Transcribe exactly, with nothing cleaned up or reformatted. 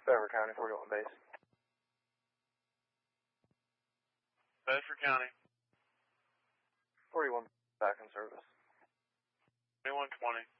Bedford County, forty-one base. Bedford County. forty-one back in service. twenty-one twenty.